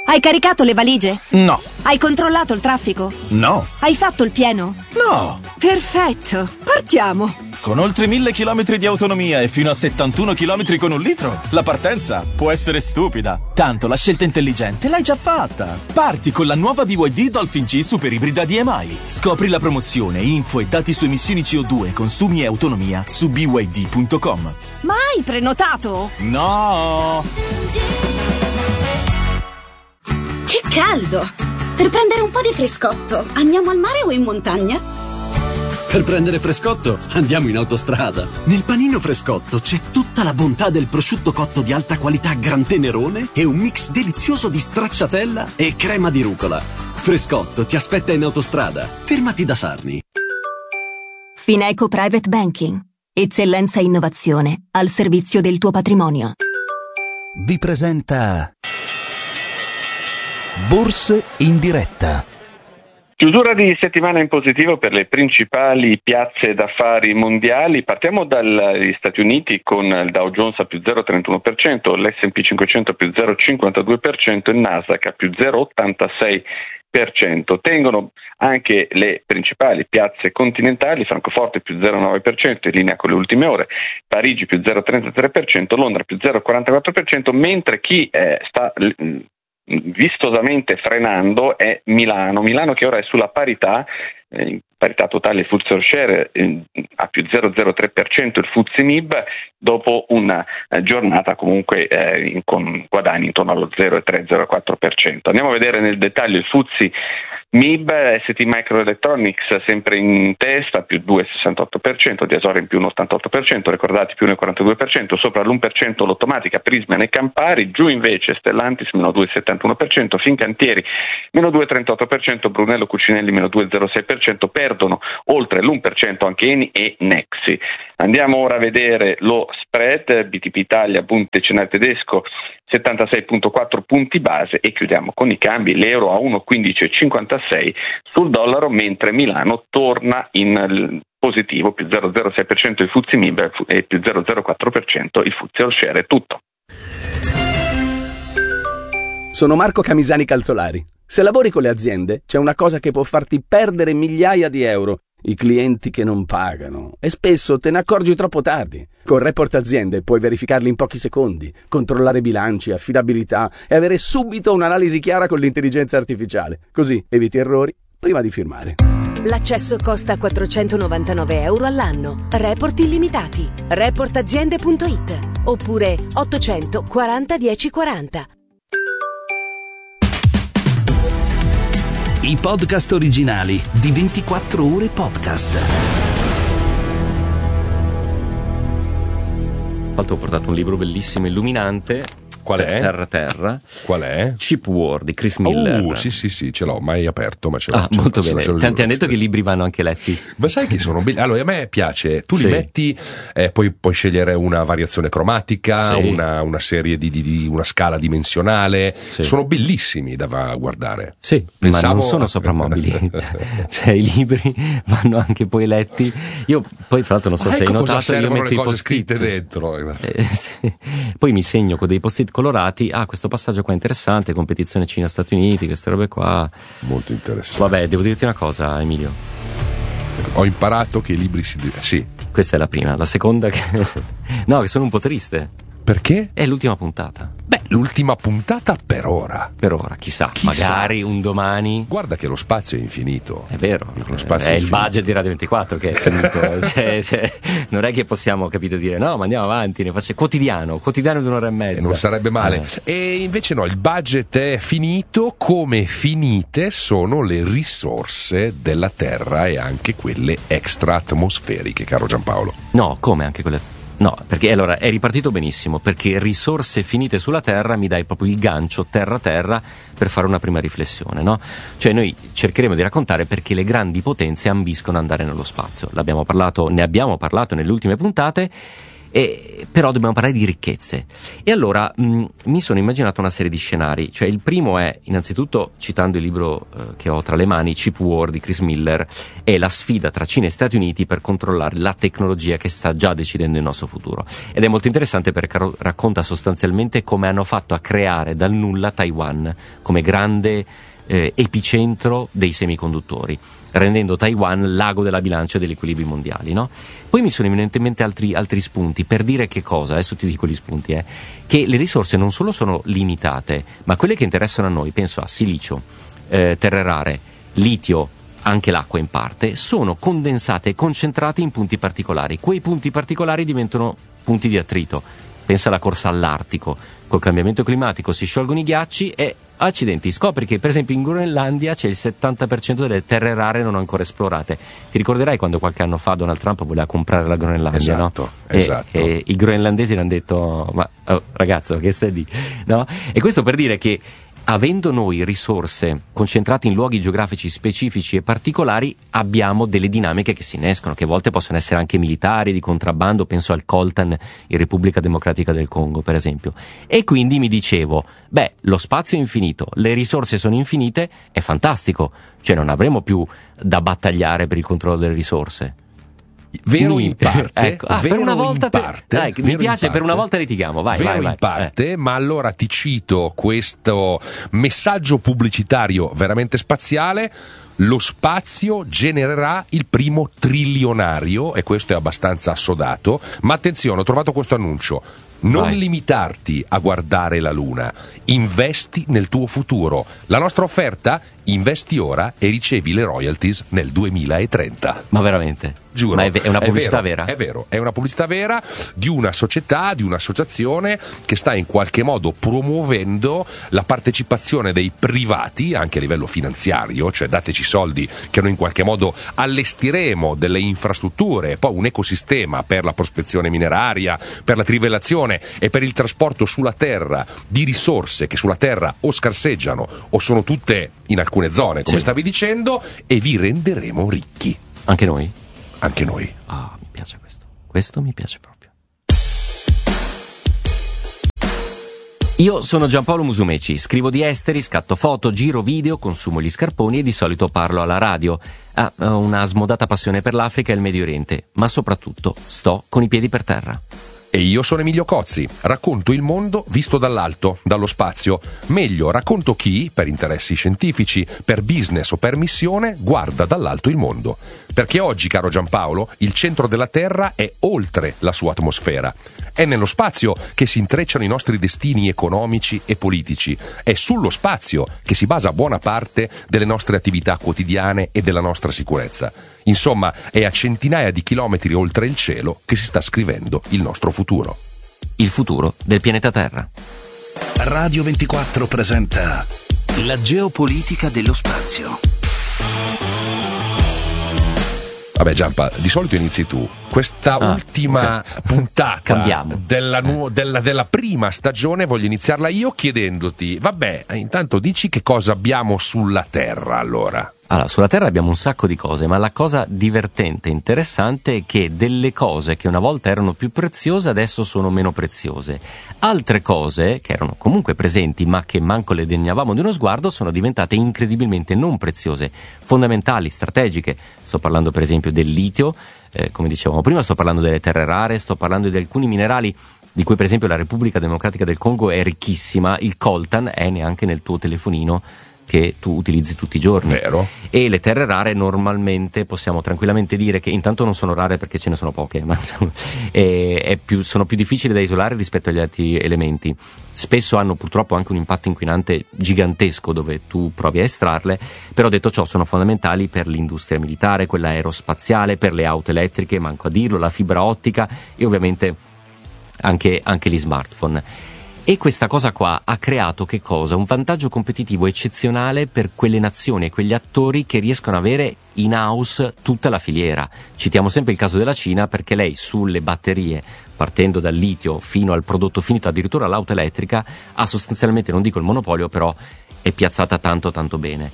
Hai caricato le valigie? No. Hai controllato il traffico? No. Hai fatto il pieno? No. Perfetto, partiamo! Con oltre 1000 km di autonomia e fino a 71 km con un litro, la partenza può essere stupida. Tanto la scelta intelligente l'hai già fatta. Parti con la nuova BYD Dolphin G Super Ibrida DMI. Scopri la promozione, info e dati su emissioni CO2, consumi e autonomia su byd.com. Ma hai prenotato? No! Che caldo! Per prendere un po' di frescotto, andiamo al mare o in montagna? Per prendere frescotto, andiamo in autostrada. Nel panino Frescotto c'è tutta la bontà del prosciutto cotto di alta qualità Gran Tenerone e un mix delizioso di stracciatella e crema di rucola. Frescotto ti aspetta in autostrada. Fermati da Sarni. Fineco Private Banking. Eccellenza e innovazione al servizio del tuo patrimonio. Vi presenta Borse in diretta. Chiusura di settimana in positivo per le principali piazze d'affari mondiali. Partiamo dagli Stati Uniti con il Dow Jones a più 0,31%, l'S&P 500 a più 0,52%, il Nasdaq a più 0,86%. Tengono anche le principali piazze continentali, Francoforte più 0,9% in linea con le ultime ore, Parigi più 0,33%, Londra più 0,44%, mentre chi sta vistosamente frenando è Milano che ora è sulla parità, parità totale FTSE All Share a più 0,03%, il FTSE MIB dopo una giornata comunque con guadagni intorno allo 0,3-0,4%. Andiamo a vedere nel dettaglio il FTSE MIB, ST Microelectronics sempre in testa, più 2,68%, Diasore in più 1,88%, Recordati più 1,42%, sopra l'1% l'Automatica, Prysmian e Campari, giù invece Stellantis meno 2,71%, Fincantieri meno 2,38%, Brunello Cucinelli meno 2,06%, perdono oltre l'1% anche Eni e Nexi. Andiamo ora a vedere lo spread, BTP Italia, Bund decennale tedesco 76,4 punti base e chiudiamo con i cambi, l'euro a 1,1556 sul dollaro, mentre Milano torna in positivo, più 0,06% il FTSE MIB e più 0,04% il FTSE All Share. È tutto. Sono Marco Camisani Calzolari. Se lavori con le aziende, c'è una cosa che può farti perdere migliaia di euro: i clienti che non pagano. E spesso te ne accorgi troppo tardi. Con Report Aziende puoi verificarli in pochi secondi, controllare bilanci, affidabilità e avere subito un'analisi chiara con l'intelligenza artificiale. Così eviti errori prima di firmare. L'accesso costa 499 euro all'anno. Report illimitati. Reportaziende.it oppure 840 1040. I podcast originali di 24 ore podcast. Ho portato un libro bellissimo, illuminante. Qual è? Terra. Qual è? Cheap War di Chris Miller. Sì, ce l'ho, mai aperto, ma ce l'ho. Molto bene. Ti hanno detto che i libri vanno anche letti. Ma sai che sono belli? Allora, a me piace, tu li metti, poi puoi scegliere una variazione cromatica, una serie di una scala dimensionale. Sono bellissimi da guardare. Sì, ma non sono soprammobili. Cioè, i libri vanno anche poi letti. Io poi, tra l'altro, non so se hai notato, io metto i post-it scritte dentro. Poi mi segno con dei post-it colorati, questo passaggio qua è interessante, competizione Cina-Stati Uniti, queste robe qua. Molto interessante. Vabbè, devo dirti una cosa, Emilio. Ho imparato che i libri sì. Questa è la prima. La seconda che che sono un po' triste. Perché? È l'ultima puntata. Beh, l'ultima puntata per ora. Chissà, magari un domani. Guarda che lo spazio è infinito. È vero. Lo spazio è il budget di Radio 24 che è finito. Non è che possiamo, dire no, ma andiamo avanti, ne faccio quotidiano di un'ora e mezza. Non sarebbe male. E invece no, il budget è finito, come finite sono le risorse della Terra e anche quelle extra-atmosferiche, caro Giampaolo. No, come anche quelle? No, perché allora è ripartito benissimo, perché risorse finite sulla Terra mi dai proprio il gancio terra-terra per fare una prima riflessione, no? Cioè noi cercheremo di raccontare perché le grandi potenze ambiscono ad andare nello spazio. Ne abbiamo parlato nelle ultime puntate Però dobbiamo parlare di ricchezze. E allora mi sono immaginato una serie di scenari. Cioè, il primo è, innanzitutto, citando il libro che ho tra le mani, Chip War di Chris Miller, è la sfida tra Cina e Stati Uniti per controllare la tecnologia che sta già decidendo il nostro futuro. Ed è molto interessante perché racconta sostanzialmente come hanno fatto a creare dal nulla Taiwan come grande epicentro dei semiconduttori, rendendo Taiwan l'ago della bilancia degli equilibri mondiali, no? Poi mi sono venuti in mente altri spunti per dire che cosa, adesso ti dico gli spunti, che le risorse non solo sono limitate, ma quelle che interessano a noi, penso a silicio, terre rare, litio, anche l'acqua in parte, sono condensate e concentrate in punti particolari. Quei punti particolari diventano punti di attrito. Pensa alla corsa all'Artico, col cambiamento climatico si sciolgono i ghiacci e accidenti, scopri che per esempio in Groenlandia c'è il 70% delle terre rare non ancora esplorate. Ti ricorderai quando qualche anno fa Donald Trump voleva comprare la Groenlandia, esatto, no? Esatto. E i groenlandesi le hanno detto, ma ragazzo, che stai di? No? E questo per dire che avendo noi risorse concentrate in luoghi geografici specifici e particolari, abbiamo delle dinamiche che si innescono, che a volte possono essere anche militari, di contrabbando, penso al coltan in Repubblica Democratica del Congo, per esempio. E quindi mi dicevo, lo spazio è infinito, le risorse sono infinite, è fantastico, cioè non avremo più da battagliare per il controllo delle risorse. Vero in parte, ecco. Per una volta mi piace, per una volta litighiamo, vai. In parte, ma allora ti cito questo messaggio pubblicitario veramente spaziale. Lo spazio genererà il primo trilionario, e questo è abbastanza assodato, ma attenzione, ho trovato questo annuncio: non limitarti a guardare la luna, investi nel tuo futuro. La nostra offerta: investi ora e ricevi le royalties nel 2030. Ma veramente? Giuro. Ma è una pubblicità vera? È vero, è una pubblicità vera di una società, di un'associazione che sta in qualche modo promuovendo la partecipazione dei privati, anche a livello finanziario, cioè dateci soldi che noi in qualche modo allestiremo delle infrastrutture, poi un ecosistema per la prospezione mineraria, per la trivellazione e per il trasporto sulla terra di risorse che sulla terra o scarseggiano o sono tutte in alcune zone, come stavi dicendo, e vi renderemo ricchi. Anche noi? Anche noi. Mi piace questo. Questo mi piace proprio. Io sono Giampaolo Musumeci, scrivo di esteri, scatto foto, giro video, consumo gli scarponi e di solito parlo alla radio. Ho una smodata passione per l'Africa e il Medio Oriente, ma soprattutto sto con i piedi per terra. E io sono Emilio Cozzi, racconto il mondo visto dall'alto, dallo spazio. Meglio, racconto chi, per interessi scientifici, per business o per missione, guarda dall'alto il mondo. Perché oggi, caro Giampaolo, il centro della Terra è oltre la sua atmosfera. È nello spazio che si intrecciano i nostri destini economici e politici. È sullo spazio che si basa buona parte delle nostre attività quotidiane e della nostra sicurezza. Insomma, è a centinaia di chilometri oltre il cielo che si sta scrivendo il nostro futuro. Il futuro del pianeta Terra. Radio 24 presenta la geopolitica dello spazio. Vabbè Giampa, di solito inizi tu. Questa ultima puntata della prima stagione voglio iniziarla io chiedendoti, intanto dici che cosa abbiamo sulla Terra allora. Allora, sulla Terra abbiamo un sacco di cose, ma la cosa divertente e interessante è che delle cose che una volta erano più preziose adesso sono meno preziose. Altre cose, che erano comunque presenti ma che manco le degnavamo di uno sguardo, sono diventate incredibilmente non preziose, fondamentali, strategiche. Sto parlando per esempio del litio, come dicevamo prima, sto parlando delle terre rare, sto parlando di alcuni minerali di cui per esempio la Repubblica Democratica del Congo è ricchissima, il coltan è neanche nel tuo telefonino che tu utilizzi tutti i giorni. Vero. E le terre rare normalmente possiamo tranquillamente dire che intanto non sono rare perché ce ne sono poche, ma sono più difficili da isolare rispetto agli altri elementi. Spesso hanno purtroppo anche un impatto inquinante gigantesco dove tu provi a estrarle, però detto ciò sono fondamentali per l'industria militare, quella aerospaziale, per le auto elettriche, manco a dirlo, la fibra ottica e ovviamente anche gli smartphone. E questa cosa qua ha creato che cosa? Un vantaggio competitivo eccezionale per quelle nazioni e quegli attori che riescono ad avere in house tutta la filiera. Citiamo sempre il caso della Cina perché lei sulle batterie, partendo dal litio fino al prodotto finito, addirittura all'auto elettrica, ha sostanzialmente, non dico il monopolio, però è piazzata tanto bene.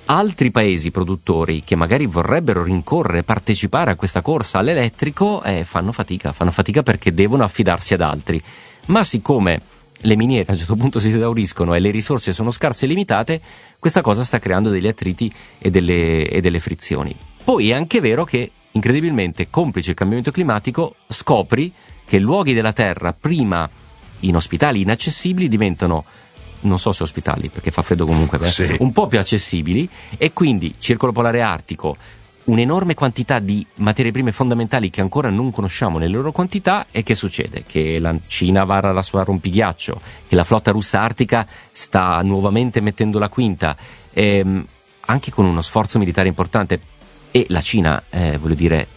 altri paesi produttori che magari vorrebbero rincorrere, partecipare a questa corsa all'elettrico, fanno fatica perché devono affidarsi ad altri. Ma siccome le miniere a un certo punto si esauriscono e le risorse sono scarse e limitate, questa cosa sta creando degli attriti e delle frizioni. Poi è anche vero che, incredibilmente, complice il cambiamento climatico, scopri che luoghi della Terra prima inospitali, inaccessibili, diventano, non so se ospitali perché fa freddo comunque, un po' più accessibili, e quindi circolo polare artico, un'enorme quantità di materie prime fondamentali che ancora non conosciamo nelle loro quantità. E che succede? Che la Cina vara la sua rompighiaccio, che la flotta russa artica sta nuovamente mettendo la quinta, anche con uno sforzo militare importante. E la Cina, voglio dire,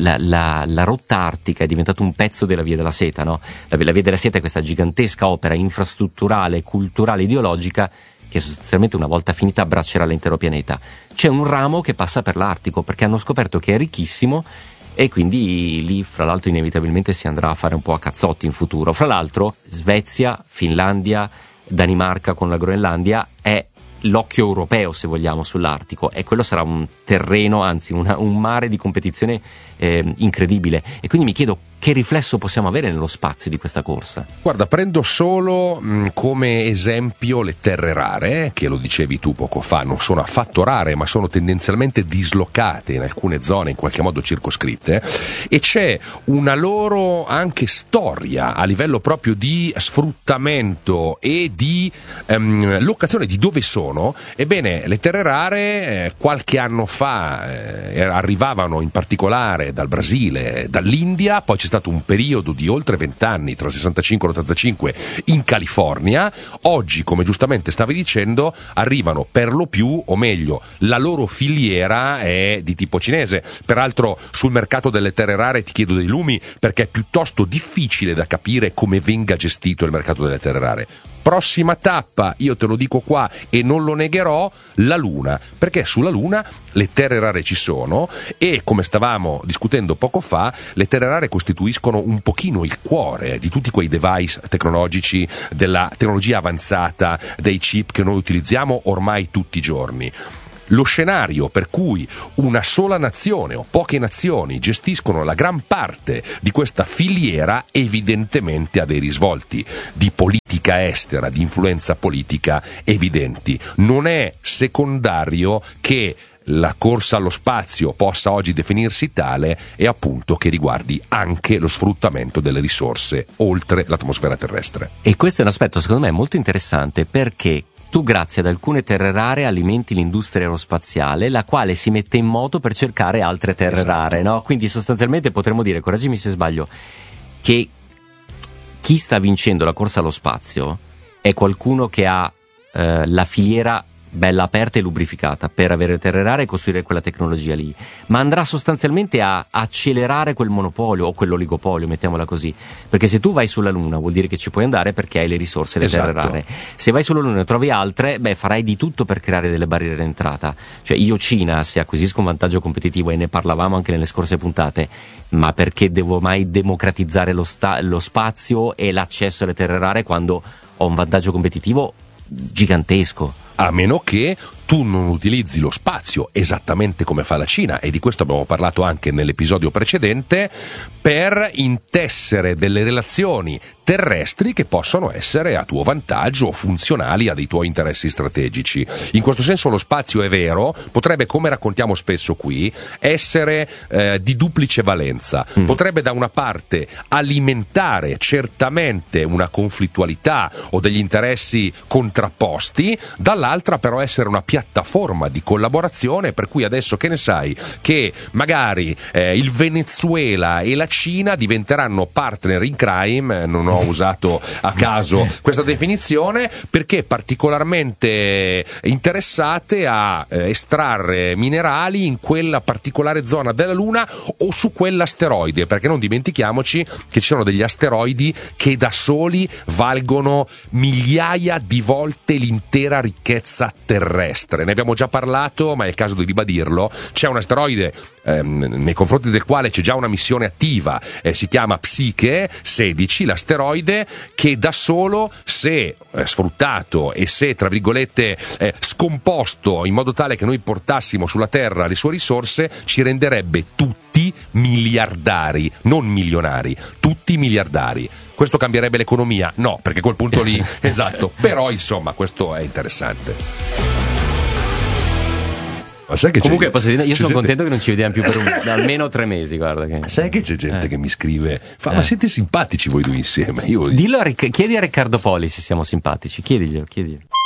la rotta artica è diventato un pezzo della Via della Seta, no? La Via della Seta è questa gigantesca opera infrastrutturale, culturale, ideologica che sostanzialmente una volta finita abbraccerà l'intero pianeta. C'è un ramo che passa per l'Artico perché hanno scoperto che è ricchissimo, e quindi lì fra l'altro inevitabilmente si andrà a fare un po' a cazzotti in futuro. Fra l'altro Svezia, Finlandia, Danimarca con la Groenlandia è l'occhio europeo, se vogliamo, sull'Artico, e quello sarà un terreno, anzi un mare di competizione incredibile. E quindi mi chiedo che riflesso possiamo avere nello spazio di questa corsa. Guarda, prendo solo come esempio le terre rare, che lo dicevi tu poco fa, non sono affatto rare, ma sono tendenzialmente dislocate in alcune zone in qualche modo circoscritte, e c'è una loro anche storia a livello proprio di sfruttamento e di locazione di dove sono. Ebbene, le terre rare qualche anno fa arrivavano in particolare dal Brasile, dall'India, poi c'è stato un periodo di oltre 20 anni, tra il 65 e l'85, in California. Oggi, come giustamente stavi dicendo, arrivano per lo più, o meglio, la loro filiera è di tipo cinese. Peraltro sul mercato delle terre rare ti chiedo dei lumi, perché è piuttosto difficile da capire come venga gestito il mercato delle terre rare. Prossima tappa, io te lo dico qua e non lo negherò, la Luna, perché sulla Luna le terre rare ci sono, e come stavamo discutendo poco fa, le terre rare costituiscono un pochino il cuore di tutti quei device tecnologici, della tecnologia avanzata, dei chip che noi utilizziamo ormai tutti i giorni. Lo scenario per cui una sola nazione o poche nazioni gestiscono la gran parte di questa filiera evidentemente ha dei risvolti di politica estera, di influenza politica evidenti. Non è secondario che la corsa allo spazio possa oggi definirsi tale, e appunto che riguardi anche lo sfruttamento delle risorse oltre l'atmosfera terrestre. E questo è un aspetto secondo me molto interessante, perché tu, grazie ad alcune terre rare, alimenti l'industria aerospaziale, la quale si mette in moto per cercare altre terre rare, no? Quindi sostanzialmente potremmo dire, correggimi se sbaglio, che chi sta vincendo la corsa allo spazio è qualcuno che ha la filiera bella aperta e lubrificata per avere terre rare e costruire quella tecnologia lì, ma andrà sostanzialmente a accelerare quel monopolio o quell'oligopolio, mettiamola così, perché se tu vai sulla Luna vuol dire che ci puoi andare perché hai le risorse, le terre rare. Se vai sulla Luna e trovi altre, farai di tutto per creare delle barriere d'entrata. Cioè, io Cina, se acquisisco un vantaggio competitivo, e ne parlavamo anche nelle scorse puntate, ma perché devo mai democratizzare lo spazio e l'accesso alle terre rare quando ho un vantaggio competitivo gigantesco? A meno che tu non utilizzi lo spazio esattamente come fa la Cina, e di questo abbiamo parlato anche nell'episodio precedente, per intessere delle relazioni terrestri che possono essere a tuo vantaggio o funzionali a dei tuoi interessi strategici. In questo senso lo spazio, è vero, potrebbe, come raccontiamo spesso qui, essere di duplice valenza. Potrebbe da una parte alimentare certamente una conflittualità o degli interessi contrapposti, dall'altra però essere una piattaforma di collaborazione, per cui adesso, che ne sai, che magari il Venezuela e la Cina diventeranno partner in crime, non ho usato a caso questa definizione, perché particolarmente interessate a estrarre minerali in quella particolare zona della Luna o su quell'asteroide, perché non dimentichiamoci che ci sono degli asteroidi che da soli valgono migliaia di volte l'intera ricchezza terrestre. terrestre. Ne abbiamo già parlato, ma è il caso di ribadirlo. C'è un asteroide nei confronti del quale c'è già una missione attiva, si chiama Psyche 16, l'asteroide che da solo, se sfruttato e se tra virgolette scomposto in modo tale che noi portassimo sulla Terra le sue risorse, ci renderebbe tutti miliardari, non milionari, tutti miliardari. Questo cambierebbe l'economia? No, perché a quel punto lì, esatto, però insomma questo è interessante. Ma sai che comunque posso dire, io sono contento che non ci vediamo più per almeno 3 mesi, guarda che... Sai che c'è gente che mi scrive ma siete simpatici voi due insieme? Chiedi a Riccardo Poli se siamo simpatici, chiediglielo.